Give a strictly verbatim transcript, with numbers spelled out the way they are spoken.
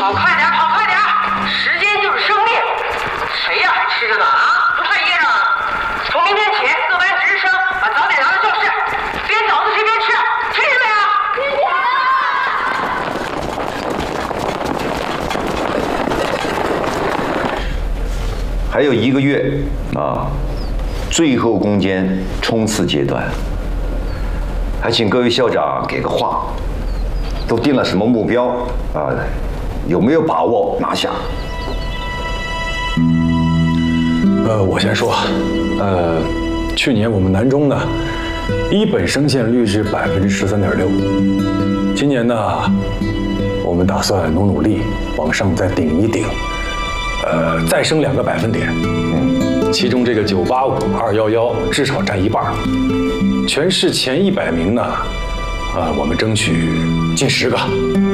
跑快点，跑快点！时间就是生命。谁呀，还吃着呢啊？不快噎着？从明天起，各班值日生把早点拿到教室，边早自习边吃，听见没有？ 还有一个月啊，最后攻坚冲刺阶段，还请各位校长给个话，都定了什么目标啊？有没有把握拿下？ 呃，我先说，呃，去年我们南中呢，一本升线率是百分之十三点六，今年呢，我们打算努努力往上再顶一顶。呃，再升两个百分点，嗯，其中这个九八五、二幺幺至少占一半，全市前一百名呢，啊，我们争取进十个。